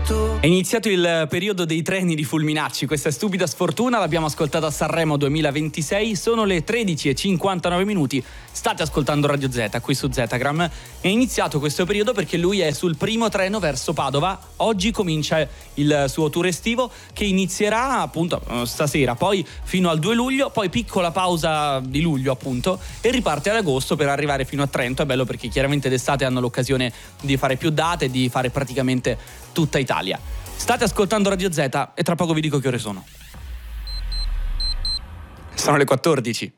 È iniziato il periodo dei treni di Fulminacci, questa è Stupida Sfortuna, l'abbiamo ascoltata a Sanremo 2026, sono le 13:59, state ascoltando Radio Z qui su Zetagram. È iniziato questo periodo perché lui è sul primo treno verso Padova, oggi comincia il suo tour estivo che inizierà appunto stasera, poi fino al 2 luglio, poi piccola pausa di luglio appunto e riparte ad agosto per arrivare fino a Trento. È bello perché chiaramente d'estate hanno l'occasione di fare più date, di fare praticamente tutta Italia. State ascoltando Radio Z e tra poco vi dico che ore sono. Sono le 14.